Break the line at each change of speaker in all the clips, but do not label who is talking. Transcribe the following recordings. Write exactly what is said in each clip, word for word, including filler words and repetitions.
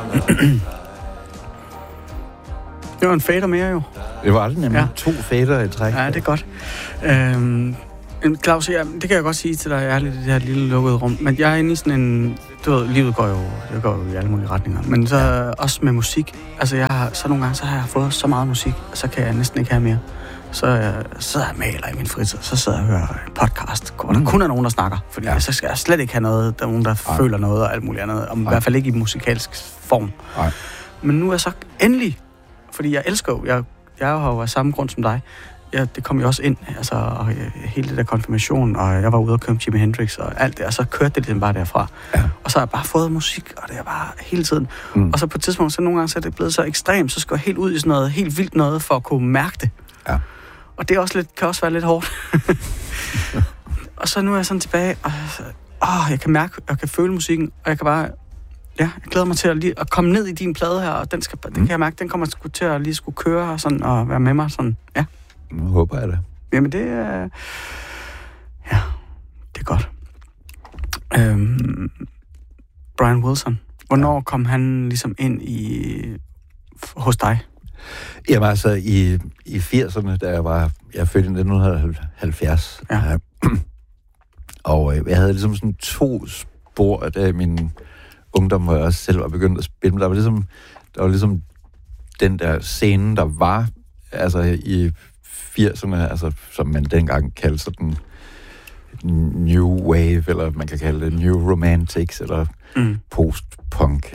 Det var en fader mere jo.
Det var det nemlig.
Ja.
To fader i træk.
Ja, det er godt. Øhm, Claus, ja, det kan jeg godt sige til dig, jeg er lidt i det her lille lukkede rum, men jeg er inde i sådan en... Du ved, livet går jo, det går jo i alle mulige retninger, men så ja. Også med musik. Altså, jeg har, så nogle gange så har jeg fået så meget musik, så kan jeg næsten ikke have mere. Så jeg sidder jeg og maler i min fritid, så sidder jeg og hører en podcast, hvor der mm. kun er nogen, der snakker. Fordi ja. Så skal jeg slet ikke have noget, der er nogen, der Ej. føler noget og alt muligt andet. Om, I hvert fald ikke i musikalsk form. Ej. Men nu er jeg så endelig, fordi jeg elsker jo, jeg, jeg har jo af samme grund som dig. Ja, det kom jo også ind, altså, og hele det der konfirmation, og jeg var ude og købe Jimi Hendrix og alt det, og så kørte det ligesom bare derfra. Ja. Og så har jeg bare fået musik, og det er bare hele tiden. Mm. Og så på et tidspunkt, så nogle gange så er det blevet så ekstremt, så skal jeg helt ud i sådan noget helt vildt noget, for at kunne mærke det. Ja. Og det er også lidt, kan også være lidt hårdt. Og så nu er jeg sådan tilbage, og åh, jeg kan mærke, jeg kan føle musikken, og jeg kan bare, ja, jeg glæder mig til at, lige, at komme ned i din plade her, og den, skal, mm. den kan jeg mærke, den kommer sgu til at lige skulle køre og, sådan, og være med mig sådan, ja.
Nu håber jeg det.
Jamen det er... Ja, det er godt. Øhm, Brian Wilson. Hvornår ja. Kom han ligesom ind i... hos dig?
Jamen altså, i, i firserne, da jeg var... Jeg er født i nitten halvfjerds. Ja. Ja. Og jeg havde ligesom sådan to spor, da i min ungdom, hvor jeg også selv var begyndt at spille. Men der var ligesom, der var ligesom den der scene, der var... Altså i... firserne, altså, som man dengang kaldte sådan New Wave, eller man kan kalde det New Romantics, eller mm. post-punk.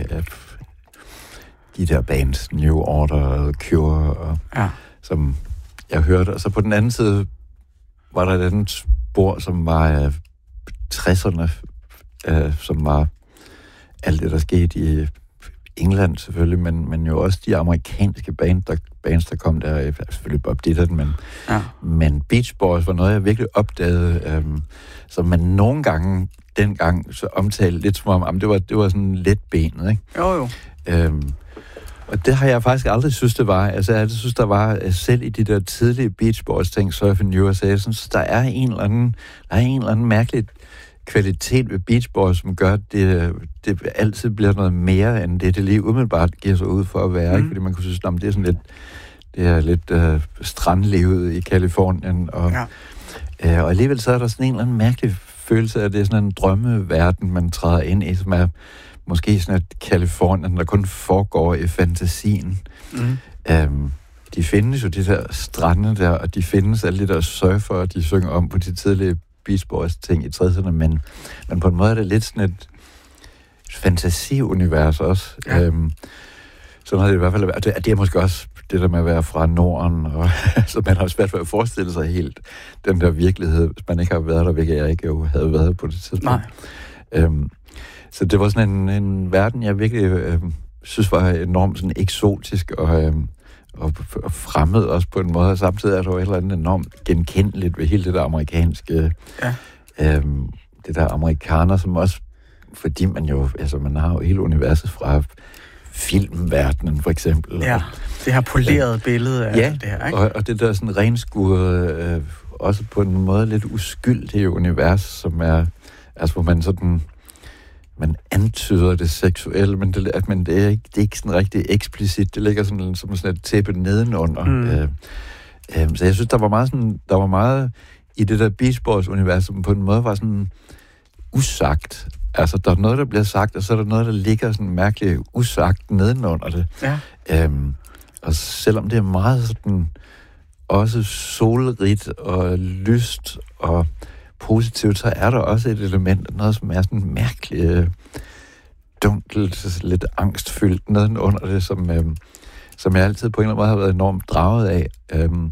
De der bands, New Order og Cure, og, ja. Som jeg hørte. Og så på den anden side var der et andet spor, som var uh, tresserne, uh, som var alt det, der skete i England selvfølgelig, men, men jo også de amerikanske band, der, bands, der kom der, selvfølgelig Bob Dylan, men, ja. Men Beach Boys var noget, jeg virkelig opdagede, øhm, som man nogle gange dengang så omtalte lidt som om, jamen, det var, det var sådan let benet, ikke?
Jo, jo.
Øhm, og det har jeg faktisk aldrig synes, det var. Altså, jeg synes, der var selv i de der tidlige Beach Boys-ting, Surfing U S A, så der er en eller anden, der er en eller anden mærkelig kvalitet ved Beach Boys, som gør, at det, det altid bliver noget mere, end det, det lige umiddelbart giver sig ud for at være. Mm. Ikke? Fordi man kunne synes, at det er sådan lidt, det er lidt uh, strandlivet i Californien. Og, ja. uh, og alligevel så er der sådan en eller anden mærkelig følelse af, at det er sådan en drømmeverden, man træder ind i, som er måske sådan et Californien, der kun foregår i fantasien. Mm. Um, de findes jo, de der strande der, og de findes alle de der surfere, de synger om på de tidlige Beach Boys ting i tresserne, men, men på en måde er det lidt sådan et fantasiunivers også. Ja. Øhm, sådan har det i hvert fald været. Det, det er måske også det der med at være fra Norden, og så man har svært ved at forestille sig helt den der virkelighed, hvis man ikke har været der, hvilket jeg ikke jo havde været på det tidspunkt. Nej. Øhm, så det var sådan en, en verden, jeg virkelig øhm, synes var enormt sådan eksotisk, og øhm, Og, og fremmed også på en måde, og samtidig er der jo et eller andet enormt genkendeligt ved hele det der amerikanske, ja. øhm, det der amerikaner, som også, fordi man jo, altså man har jo hele universet fra filmverdenen for eksempel.
Ja,
og,
det her polerede øh, billede af
ja,
det her, ikke?
Og, og det der sådan renskurede, øh, også på en måde lidt uskyldige univers, som er, altså hvor man sådan, man antyder det seksuelle, men det, at man, det, er ikke, det er ikke sådan rigtig eksplicit. Det ligger sådan, som sådan et tæppe nedenunder. Mm. Øh, øh, så jeg synes, der var meget sådan, der var meget i det der Beach Boys-univers, som på en måde var sådan usagt. Altså, der er noget, der bliver sagt, og så er der noget, der ligger sådan mærkeligt usagt nedenunder det. Ja. Øh, og selvom det er meget sådan også solrigt og lyst og positivt, så er der også et element, noget som er sådan mærkeligt, øh, dunkelt, lidt angstfyldt nedenunder det, som, øh, som jeg altid på en eller anden måde har været enormt draget af. Øhm,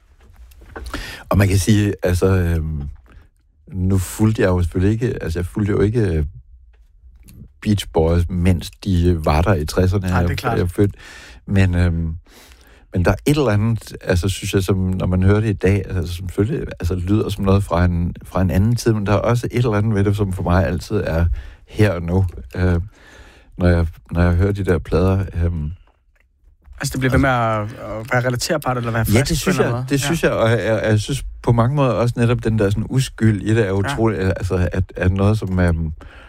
og man kan sige, altså, øh, nu fulgte jeg jo selvfølgelig ikke, altså jeg fulgte jo ikke Beach Boys, mens de var der i tresserne.
Nej, det er klart.
Jeg, jeg født, men øh, Men der er et eller andet, altså synes jeg, som når man hører det i dag, altså selvfølgelig altså, lyder som noget fra en, fra en anden tid, men der er også et eller andet ved det, som for mig altid er her og nu, øh, når, jeg, når jeg hører de der plader. Øh,
altså det bliver ved med at, at være relaterbart, eller være frisk?
Ja, det synes jeg, det
ja.
synes jeg, og jeg, jeg, jeg synes på mange måder også netop den der sådan uskyld i det er utroligt, ja. altså at, at noget som... Øh,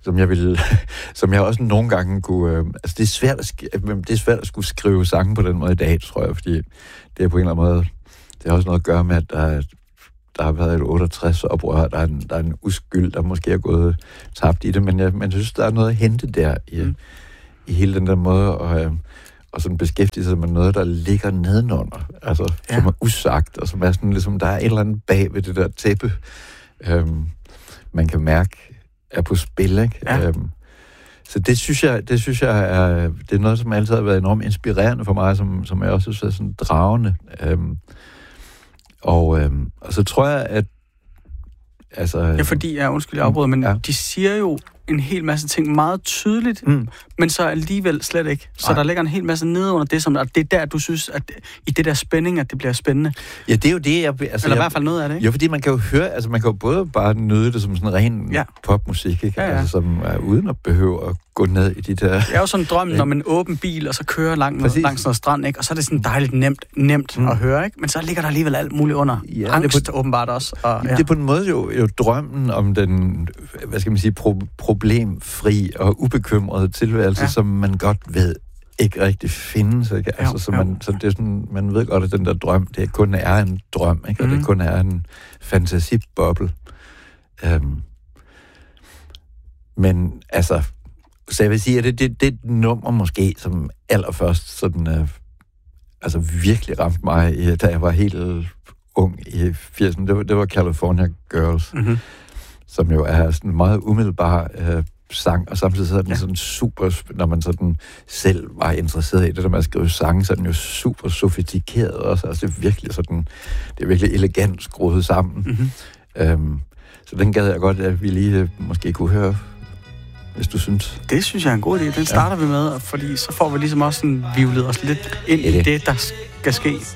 som jeg ville, som jeg også nogle gange kunne... Øh, altså, det er, svært at, det er svært at skulle skrive sange på den måde i dag, tror jeg, fordi det er på en eller anden måde... Det har også noget at gøre med, at der, der har været et otteogtres oprør, der er en, der er en uskyld, der måske er gået tabt i det, men jeg, men jeg synes, der er noget at hente der i, mm. i hele den der måde, og, øh, og sådan beskæftige sig med noget, der ligger nedenunder, altså, ja. Som er usagt, og som er sådan, ligesom, der er et eller andet bag ved det der tæppe, øhm, man kan mærke, er på spil, ikke?
Ja.
Øhm, så det synes jeg, det synes jeg er, det er noget, som altid har været enormt inspirerende for mig, som, som jeg også synes er sådan dragende. Øhm, og, øhm, og så tror jeg, at altså...
Ja, fordi, jeg undskyld, jeg afbryder, men ja. De siger jo en hel masse ting meget tydeligt, mm. men så alligevel slet ikke. Så Ej. Der ligger en hel masse nede under det, som, og det er der, du synes, at i det der spænding, at det bliver spændende.
Ja, det er jo det, jeg... Altså,
Eller i
jeg,
hvert fald noget af det, ikke?
Jo, fordi man kan jo høre, altså man kan jo både bare nyde det som sådan ren ja. popmusik, ikke? Ja, ja. Altså som er uden at behøve at gå ned i de der... Det
er jo sådan drømmen om en åben bil, og så kører langt langs noget strand, ikke? Og så er det sådan dejligt nemt, nemt mm. at høre, ikke? Men så ligger der alligevel alt muligt under. Ja, angst det på, åbenbart også. Og, ja. Det
er på en måde jo, jo drømmen om den, hvad skal man sige, pro- problemfri og ubekymrede tilværelse, ja. Som man godt ved ikke rigtig findes, ikke? Altså, jo, så, man, så det er sådan, man ved godt, at den der drøm, det kun er en drøm, ikke? Og mm. det kun er en fantasiboble. Um, men altså, så jeg vil sige, at det, det, det er et nummer måske, som allerførst sådan, uh, altså virkelig ramte mig, da jeg var helt ung i firserne. Det var, det var California Girls, mm-hmm. som jo er sådan meget umiddelbar uh, sang, og samtidig så er den ja. Sådan super, når man sådan selv var interesseret i det der med at skrive sange, så er den jo super sofistikeret også, altså det er virkelig sådan, det er virkelig elegant skruet sammen. Mm-hmm. Um, så den gad jeg godt, at vi lige uh, måske kunne høre, hvis du synes.
Det synes jeg er en god idé. Den starter ja. Vi med, fordi så får vi ligesom også sådan vivlet os lidt ind ja, i det, der skal ske.